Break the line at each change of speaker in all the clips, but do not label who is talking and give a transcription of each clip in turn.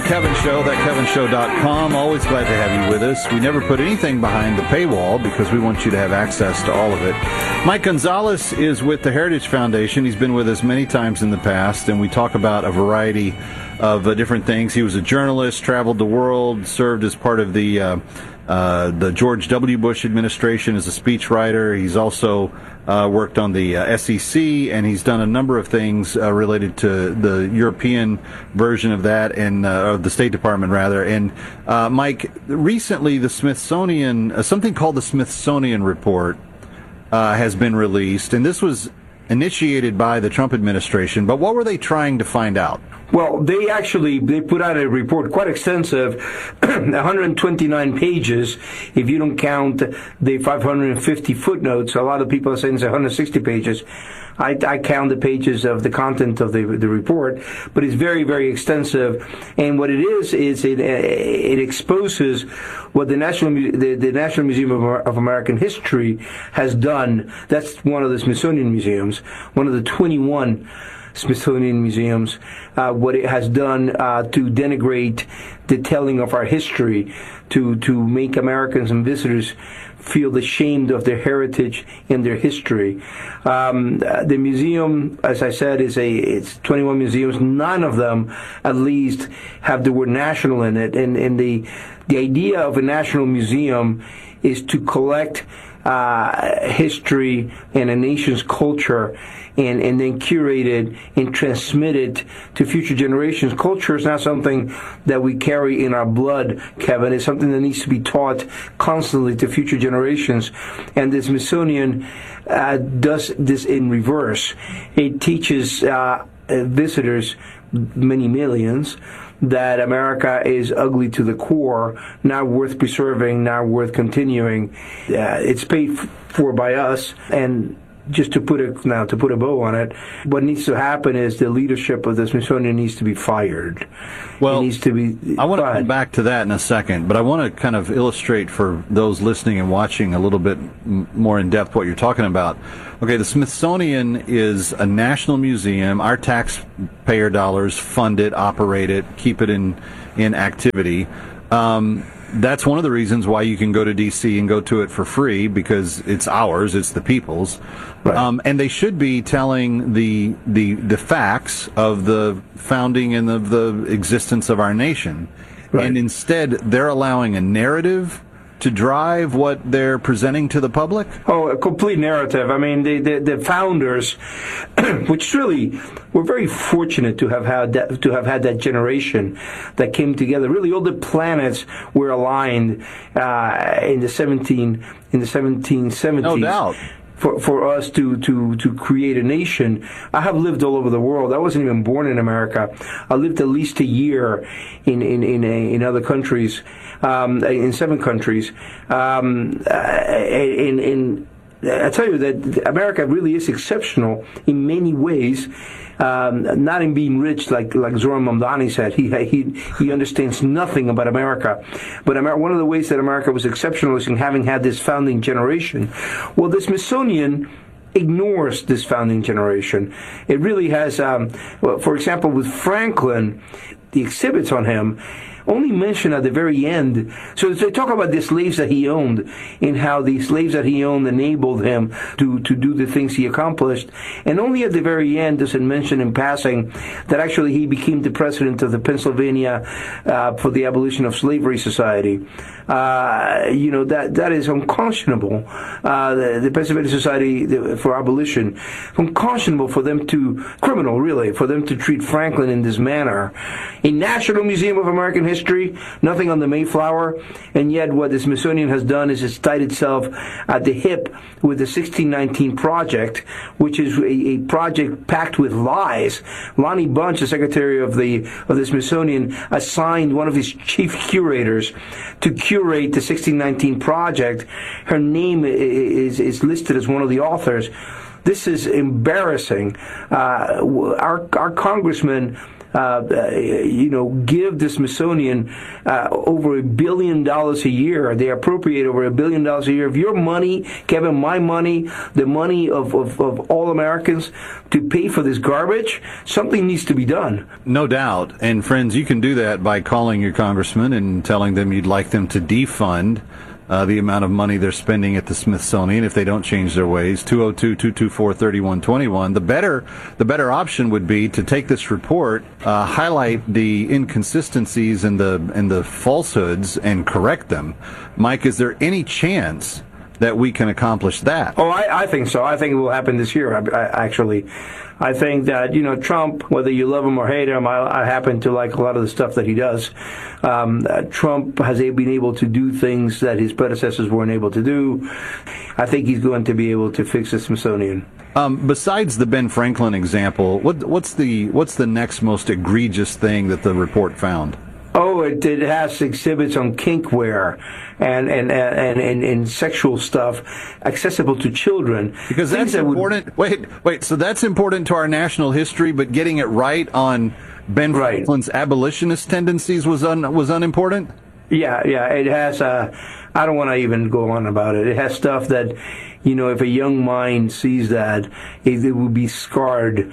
Kevin Show, thatkevinshow.com. Always glad to have you with us. We never put anything behind the paywall because we want you to have access to all of it. Mike Gonzalez is with the Heritage Foundation. He's been with us many times in the past, and we talk about a variety of different things. He was a journalist, traveled the world, served as part of the George W. Bush administration as a speechwriter. He's also worked on the SEC, and he's done a number of things related to the European version of that, and of the State Department, rather. And Mike, recently the Smithsonian, something called the Smithsonian Report, has been released, and this was initiated by the Trump administration. But what were they trying to find out?
Well, they put out a report, quite extensive, 129 pages, if you don't count the 550 footnotes. A lot of people are saying it's 160 pages. I count the pages of the content of the report, but it's very, very extensive. And what it is it exposes what the National Museum of American History has done. That's one of the Smithsonian museums, one of the 21 Smithsonian museums, what it has done to denigrate the telling of our history, to make Americans and visitors feel ashamed of their heritage and their history. The museum, as I said, it's 21 museums. None of them, at least, have the word national in it. And the idea of a national museum is to collect history and a nation's culture, and then curate it and transmit it to future generations. Culture is not something that we carry in our blood, Kevin. It's something that needs to be taught constantly to future generations. And the Smithsonian does this in reverse. It teaches visitors, many millions, that America is ugly to the core, not worth preserving, not worth continuing. It's paid for by us, and just to put a bow on it, what needs to happen is the leadership of the Smithsonian needs to be fired.
Well,
it needs to be.
I want to come back to that in a second, but I want to kind of illustrate for those listening and watching a little bit more in depth what you're talking about. Okay, the Smithsonian is a national museum. Our taxpayer dollars fund it, operate it, keep it in activity. That's one of the reasons why you can go to D.C. and go to it for free, because it's ours, it's the people's. Right. And they should be telling the facts of the founding and of the existence of our nation. Right. And instead, they're allowing a narrative to drive what they're presenting to the public?
Oh, a complete narrative. I mean, the founders, which really, we're very fortunate to have had that generation that came together. Really, all the planets were aligned in the 1770s.
No doubt.
For us to create a nation. I have lived all over the world. I wasn't even born in America. I lived at least a year in other countries, in 7 countries. I tell you that America really is exceptional in many ways. Not in being rich, like Zoran Mamdani said. He understands nothing about America. But one of the ways that America was exceptional is in having had this founding generation. Well, the Smithsonian ignores this founding generation. It really has, for example, with Franklin, the exhibits on him only mention at the very end. So they talk about the slaves that he owned and how the slaves that he owned enabled him to do the things he accomplished. And only at the very end does it mention in passing that actually he became the president of the Pennsylvania for the Abolition of Slavery Society. That is unconscionable. The Pennsylvania Society for Abolition, unconscionable for them to, criminal really, for them to treat Franklin in this manner. A National Museum of American History, nothing on the Mayflower, and yet what the Smithsonian has done is it's tied itself at the hip with the 1619 Project, which is a project packed with lies. Lonnie Bunch, the secretary of the Smithsonian, assigned one of his chief curators to curate the 1619 Project. Her name is listed as one of the authors. This is embarrassing. Our congressman, give the Smithsonian over $1 billion a year. They appropriate over $1 billion a year. If your money, Kevin, my money, the money of all Americans to pay for this garbage, something needs to be done.
No doubt. And friends, you can do that by calling your congressman and telling them you'd like them to defund the amount of money they're spending at the Smithsonian if they don't change their ways. 202-224-3121. The better option would be to take this report, highlight the inconsistencies and the falsehoods and correct them. Mike, is there any chance that we can accomplish that?
Oh, I think so. I think it will happen this year, actually. I think that, Trump, whether you love him or hate him, I happen to like a lot of the stuff that he does. Trump has been able to do things that his predecessors weren't able to do. I think he's going to be able to fix the Smithsonian.
Besides the Ben Franklin example, what's the next most egregious thing that the report found?
Oh, it has exhibits on kinkwear and sexual stuff accessible to children.
Because that's important. Wait. So that's important to our national history, but getting it right on Ben Franklin's abolitionist tendencies was unimportant?
Yeah. It has. I don't want to even go on about it. It has stuff that, if a young mind sees that, it would be scarred.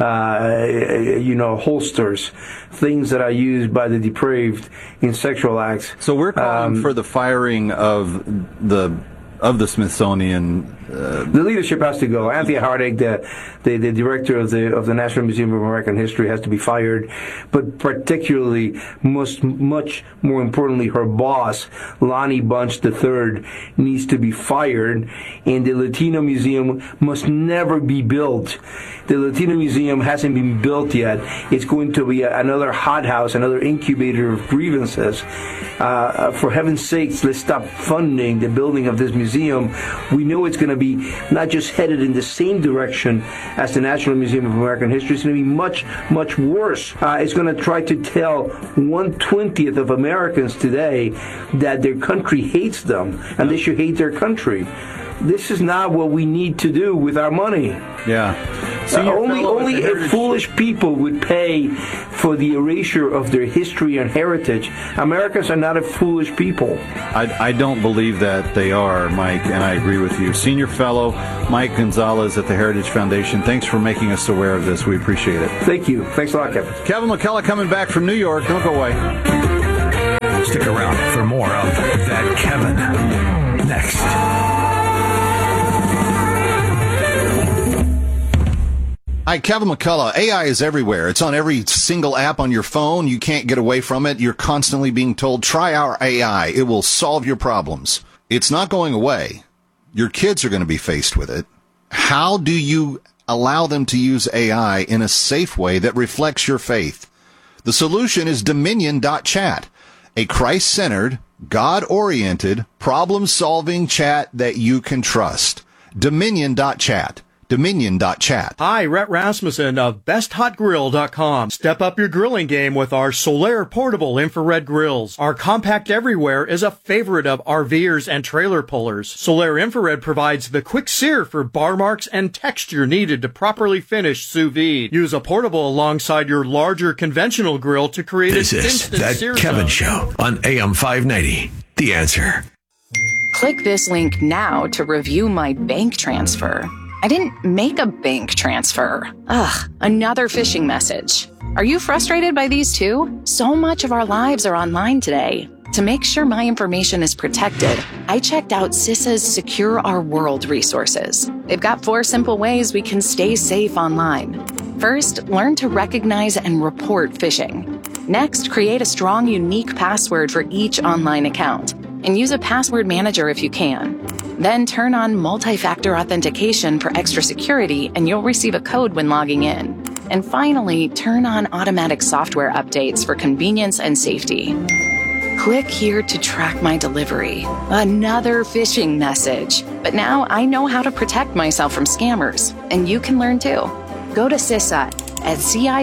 Holsters, things that are used by the depraved in sexual acts.
So we're calling for the firing of the Smithsonian.
The leadership has to go. Anthea Hardig, the director of the National Museum of American History, has to be fired. But particularly, much more importantly, her boss, Lonnie Bunch III, needs to be fired. And the Latino Museum must never be built. The Latino Museum hasn't been built yet. It's going to be another hothouse, another incubator of grievances. For heaven's sakes, let's stop funding the building of this museum. We know it's going to be not just headed in the same direction as the National Museum of American History. It's going to be much, much worse. It's going to try to tell 1/20th of Americans today that their country hates them and they should hate their country. This is not what we need to do with our money.
Yeah.
Only if foolish people would pay for the erasure of their history and heritage. Americans are not a foolish people.
I don't believe that they are, Mike, and I agree with you. Senior Fellow Mike Gonzalez at the Heritage Foundation, thanks for making us aware of this. We appreciate it.
Thank you. Thanks a lot, Kevin.
Kevin McCullough coming back from New York. Don't go away.
Stick around for more of That Kevin next.
Hi, Kevin McCullough. AI is everywhere. It's on every single app on your phone. You can't get away from it. You're constantly being told, try our AI. It will solve your problems. It's not going away. Your kids are going to be faced with it. How do you allow them to use AI in a safe way that reflects your faith? The solution is Dominion.chat, a Christ-centered, God-oriented, problem-solving chat that you can trust. Dominion.chat. Dominion.chat.
Hi, Rhett Rasmussen of BestHotGrill.com. Step up your grilling game with our Solaire portable infrared grills. Our compact everywhere is a favorite of RVers and trailer pullers. Solaire infrared provides the quick sear for bar marks and texture needed to properly finish sous vide. Use a portable alongside your larger conventional grill to create
this
an
is
instant
That
sear
Kevin
zone.
Show on AM 590. The Answer.
Click this link now to review my bank transfer. I didn't make a bank transfer. Ugh, another phishing message. Are you frustrated by these too? So much of our lives are online today. To make sure my information is protected, I checked out CISA's Secure Our World resources. They've got 4 simple ways we can stay safe online. First, learn to recognize and report phishing. Next, create a strong, unique password for each online account, and use a password manager if you can. Then turn on multi-factor authentication for extra security, and you'll receive a code when logging in. And finally, turn on automatic software updates for convenience and safety. Click here to track my delivery. Another phishing message. But now I know how to protect myself from scammers, and you can learn too. Go to CISA, at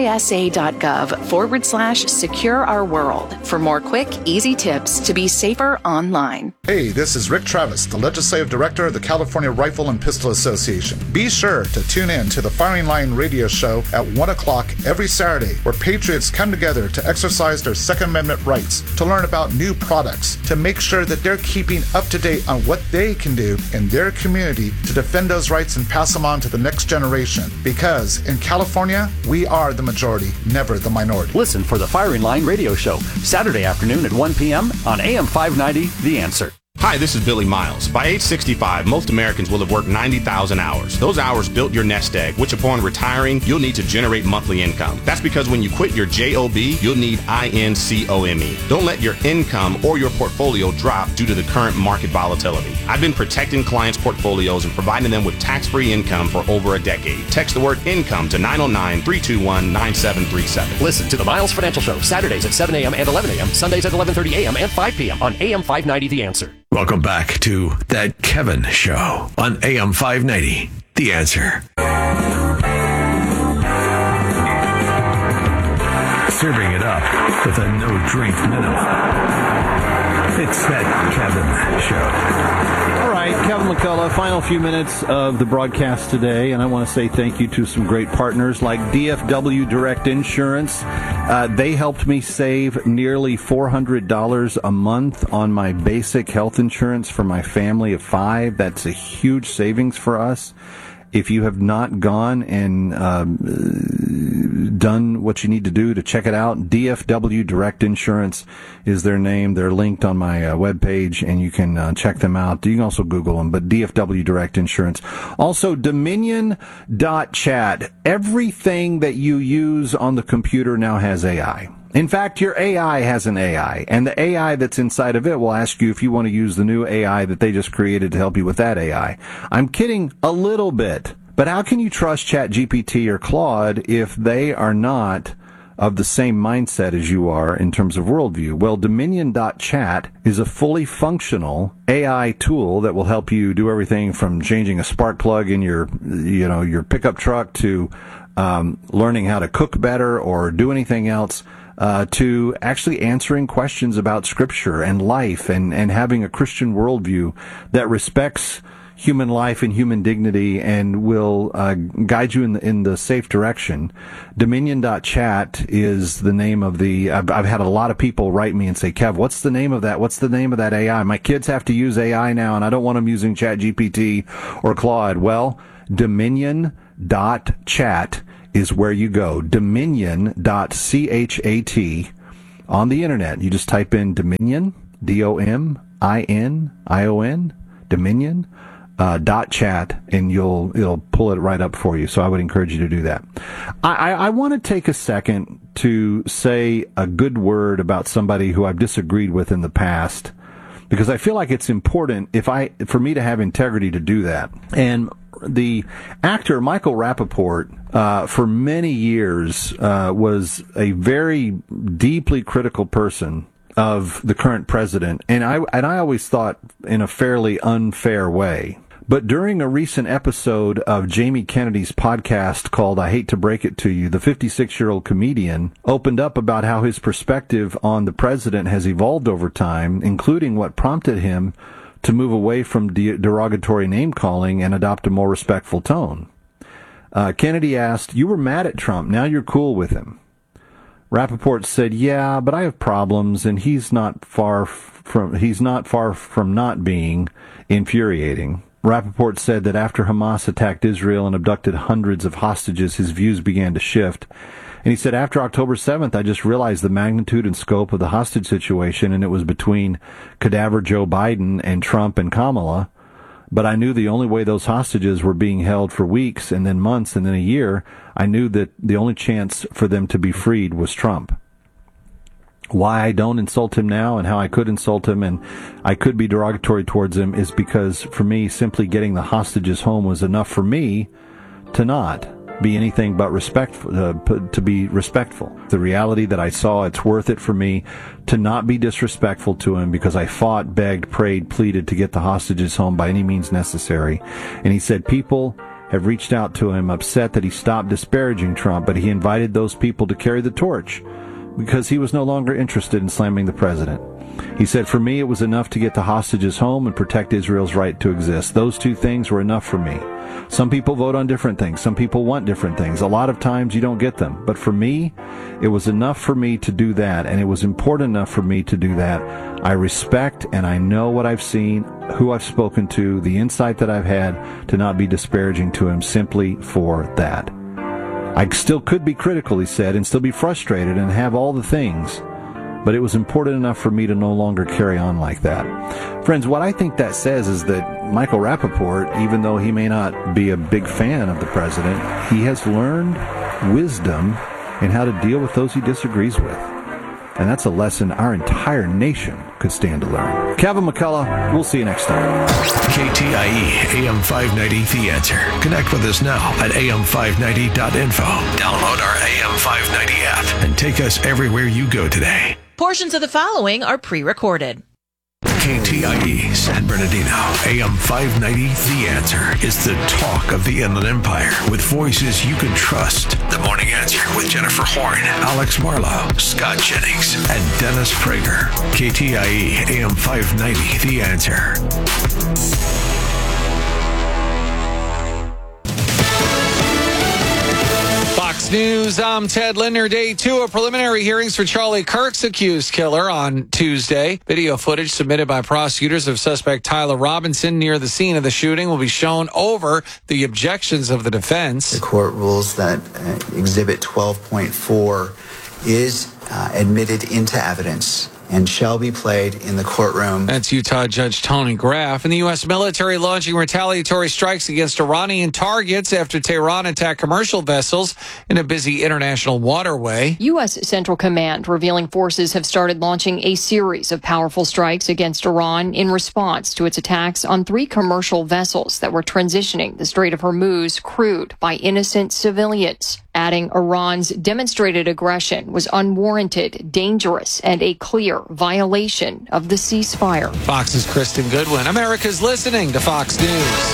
CISA.gov/secure our world for more quick, easy tips to be safer online.
Hey, this is Rick Travis, the Legislative Director of the California Rifle and Pistol Association. Be sure to tune in to the Firing Line radio show at 1 o'clock every Saturday, where patriots come together to exercise their Second Amendment rights, to learn about new products, to make sure that they're keeping up to date on what they can do in their community to defend those rights and pass them on to the next generation. Because in California, we are the majority, never the minority.
Listen for the Firing Line radio show, Saturday afternoon at 1 p.m. on AM 590, The Answer.
Hi, this is Billy Miles. By age 65, most Americans will have worked 90,000 hours. Those hours built your nest egg, which upon retiring, you'll need to generate monthly income. That's because when you quit your JOB, you'll need INCOME. Don't let your income or your portfolio drop due to the current market volatility. I've been protecting clients' portfolios and providing them with tax-free income for over a decade. Text the word income to 909-321-9737.
Listen to the Miles Financial Show, Saturdays at 7 a.m. and 11 a.m., Sundays at 11:30 a.m. and 5 p.m. on AM 590, The Answer.
Welcome back to That Kevin Show on AM 590, The Answer. Serving it up with a no-drink minimum. It's That Kevin Show.
All right, Kevin McCullough, final few minutes of the broadcast today, and I want to say thank you to some great partners like DFW Direct Insurance. They helped me save nearly $400 a month on my basic health insurance for my family of 5. That's a huge savings for us. If you have not gone and done what you need to do to check it out, DFW Direct Insurance is their name. They're linked on my webpage, and you can check them out. You can also Google them, but DFW Direct Insurance. Also, Dominion.chat. Everything that you use on the computer now has AI. In fact, your AI has an AI, and the AI that's inside of it will ask you if you want to use the new AI that they just created to help you with that AI. I'm kidding a little bit, but how can you trust ChatGPT or Claude if they are not of the same mindset as you are in terms of worldview? Well, Dominion.chat is a fully functional AI tool that will help you do everything from changing a spark plug in your pickup truck to learning how to cook better or do anything else. To actually answering questions about Scripture and life and having a Christian worldview that respects human life and human dignity and will guide you in the safe direction. Dominion.chat is the name of the... I've had a lot of people write me and say, Kev, what's the name of that? What's the name of that AI? My kids have to use AI now, and I don't want them using ChatGPT or Claude. Well, Dominion.chat is where you go. Dominion.chat on the internet. You just type in Dominion, DOMINION, Dominion, .chat, and it'll pull it right up for you. So I would encourage you to do that. I want to take a second to say a good word about somebody who I've disagreed with in the past, because I feel like it's important for me to have integrity to do that. And the actor Michael Rappaport, for many years, was a very deeply critical person of the current president, and I always thought in a fairly unfair way. But during a recent episode of Jamie Kennedy's podcast called I Hate to Break It to You, the 56-year-old comedian opened up about how his perspective on the president has evolved over time, including what prompted him to move away from derogatory name-calling and adopt a more respectful tone. Kennedy asked, "You were mad at Trump, now you're cool with him." Rappaport said, "Yeah, but I have problems, and he's not far from not being infuriating." Rappaport said that after Hamas attacked Israel and abducted hundreds of hostages, his views began to shift. And he said, after October 7th, I just realized the magnitude and scope of the hostage situation, and it was between cadaver Joe Biden and Trump and Kamala. But I knew the only way those hostages were being held for weeks and then months and then a year, I knew that the only chance for them to be freed was Trump. Why I don't insult him now and how I could insult him and I could be derogatory towards him is because, for me, simply getting the hostages home was enough for me to not be anything but respectful, to be respectful. The reality that I saw, it's worth it for me to not be disrespectful to him because I fought, begged, prayed, pleaded to get the hostages home by any means necessary. And he said, people have reached out to him, upset that he stopped disparaging Trump, but he invited those people to carry the torch because he was no longer interested in slamming the president. He said, "For me, it was enough to get the hostages home and protect Israel's right to exist. Those two things were enough for me." Some people vote on different things. Some people want different things. A lot of times you don't get them. But for me, it was enough for me to do that, and it was important enough for me to do that. I respect and I know what I've seen, who I've spoken to, the insight that I've had, to not be disparaging to him simply for that. I still could be critical, he said, and still be frustrated and have all the things, but it was important enough for me to no longer carry on like that. Friends, what I think that says is that Michael Rappaport, even though he may not be a big fan of the president, he has learned wisdom in how to deal with those he disagrees with. And that's a lesson our entire nation could stand to learn. Kevin McCullough, we'll see you next time.
KTIE AM 590 The Answer. Connect with us now at am590.info. Download our AM 590 app and take us everywhere you go today.
Portions of the following are pre-recorded.
KTIE San Bernardino, AM 590 The Answer is the talk of the Inland Empire with voices you can trust. The Morning Answer with Jennifer Horn, Alex Marlowe, Scott Jennings, and Dennis Prager. KTIE AM 590 The Answer.
Fox News, I'm Ted Linder. Day 2 of preliminary hearings for Charlie Kirk's accused killer on Tuesday. Video footage submitted by prosecutors of suspect Tyler Robinson near the scene of the shooting will be shown over the objections of the defense.
The court rules that Exhibit 12.4 is admitted into evidence and shall be played in the courtroom.
That's Utah Judge Tony Graff. And the U.S. military launching retaliatory strikes against Iranian targets after Tehran attacked commercial vessels in a busy international waterway.
U.S. Central Command revealing forces have started launching a series of powerful strikes against Iran in response to its attacks on 3 commercial vessels that were transitioning the Strait of Hormuz crewed by innocent civilians, adding Iran's demonstrated aggression was unwarranted, dangerous, and a clear violation of the ceasefire.
Fox's Kristen Goodwin. America's listening to Fox News.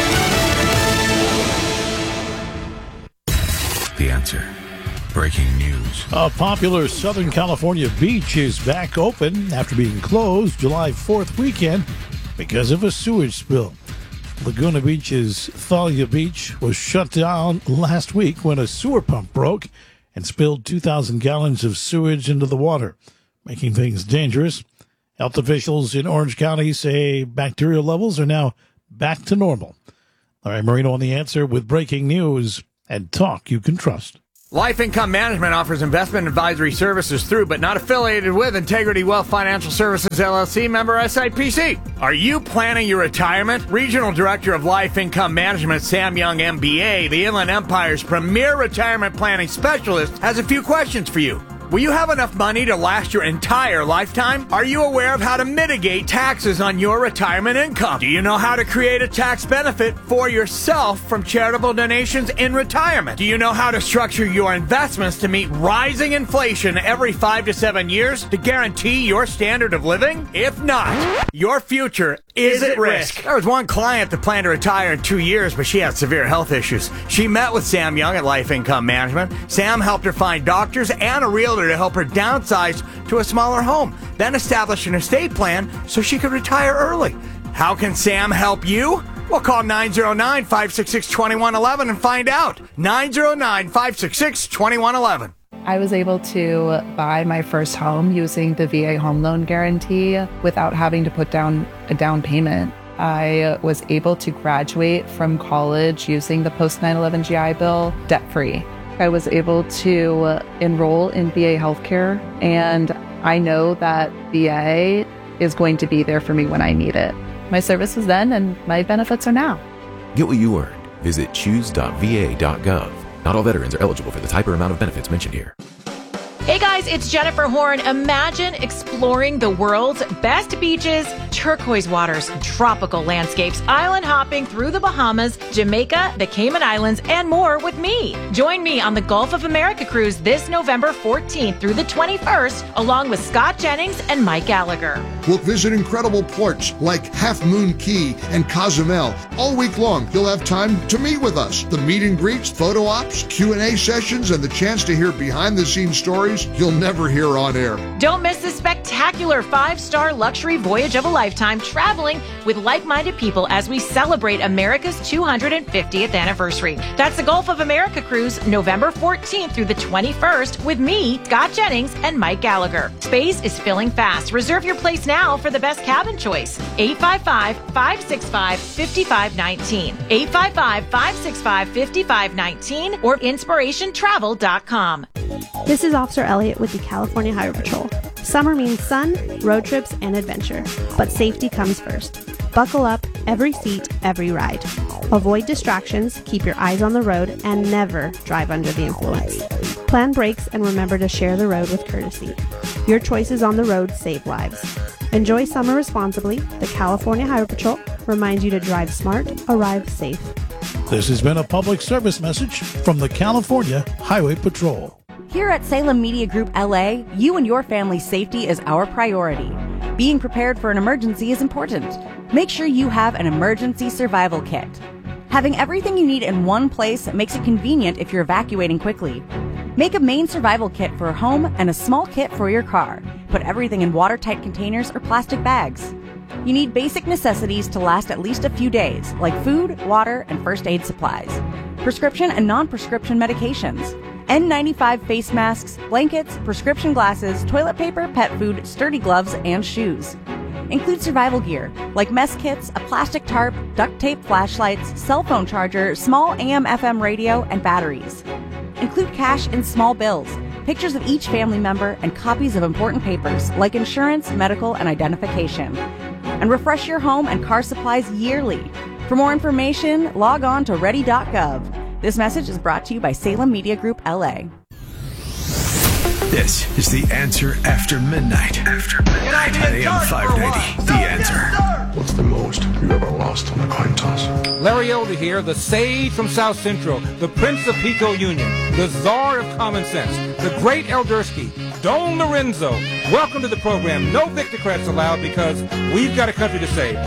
The Answer. Breaking news.
A popular Southern California beach is back open after being closed July 4th weekend because of a sewage spill. Laguna Beach's Thalia Beach was shut down last week when a sewer pump broke and spilled 2,000 gallons of sewage into the water, making things dangerous. Health officials in Orange County say bacterial levels are now back to normal. Larry Marino on The Answer with breaking news and talk you can trust.
Life Income Management offers investment advisory services through, but not affiliated with, Integrity Wealth Financial Services, LLC, member SIPC. Are you planning your retirement? Regional Director of Life Income Management, Sam Young, MBA, the Inland Empire's premier retirement planning specialist, has a few questions for you. Will you have enough money to last your entire lifetime? Are you aware of how to mitigate taxes on your retirement income? Do you know how to create a tax benefit for yourself from charitable donations in retirement? Do you know how to structure your investments to meet rising inflation every 5 to 7 years to guarantee your standard of living? If not, your future is at risk. There was one client that planned to retire in 2 years, but she had severe health issues. She met with Sam Young at Life Income Management. Sam helped her find doctors and a realtor to help her downsize to a smaller home, then establish an estate plan so she could retire early. How can Sam help you? Well, call 909-566-2111 and find out. 909-566-2111.
I was able to buy my first home using the VA home loan guarantee without having to put down a down payment. I was able to graduate from college using the post 9/11 GI Bill debt-free. I was able to enroll in VA healthcare, and I know that VA is going to be there for me when I need it. My service was then, and my benefits are now.
Get what you earned. Visit choose.va.gov. Not all veterans are eligible for the type or amount of benefits mentioned here.
Hey guys, it's Jennifer Horn. Imagine exploring the world's best beaches, turquoise waters, tropical landscapes, island hopping through the Bahamas, Jamaica, the Cayman Islands, and more with me. Join me on the Gulf of America cruise this November 14th through the 21st, along with Scott Jennings and Mike Gallagher.
We'll visit incredible ports like Half Moon Key and Cozumel. All week long, you'll have time to meet with us. The meet and greets, photo ops, Q&A sessions, and the chance to hear behind-the-scenes stories you'll never hear on air.
Don't miss this spectacular 5-star luxury voyage of a lifetime traveling with like-minded people as we celebrate America's 250th anniversary. That's the Gulf of America cruise, November 14th through the 21st with me, Scott Jennings, and Mike Gallagher. Space is filling fast. Reserve your place now for the best cabin choice. 855-565-5519. 855-565-5519 or inspirationtravel.com.
This is Officer Elliott with the California Highway Patrol. Summer means sun, road trips, and adventure, but safety comes first. Buckle up, every seat, every ride. Avoid distractions, keep your eyes on the road, and never drive under the influence. Plan brakes and remember to share the road with courtesy. Your choices on the road save lives. Enjoy summer responsibly. The California Highway Patrol reminds you to drive smart, arrive safe.
This has been a public service message from the California Highway Patrol.
Here at Salem Media Group LA, you and your family's safety is our priority. Being prepared for an emergency is important. Make sure you have an emergency survival kit. Having everything you need in one place makes it convenient if you're evacuating quickly. Make a main survival kit for a home and a small kit for your car. Put everything in watertight containers or plastic bags. You need basic necessities to last at least a few days, like food, water, and first aid supplies. Prescription and non-prescription medications. N95 face masks, blankets, prescription glasses, toilet paper, pet food, sturdy gloves, and shoes. Include survival gear, like mess kits, a plastic tarp, duct tape flashlights, cell phone charger, small AM/FM radio, and batteries. Include cash in small bills, pictures of each family member, and copies of important papers, like insurance, medical, and identification. And refresh your home and car supplies yearly. For more information, log on to ready.gov. This message is brought to you by Salem Media Group LA.
This is The Answer After Midnight. After midnight on AM 590. The Answer.
What's the most you've ever lost on a coin toss?
Larry Elder here, the sage from South Central, the Prince of Pico Union, the czar of common sense, the great Eldersky, Don Lorenzo. Welcome to the program. No Victocrats allowed because we've got a country to save.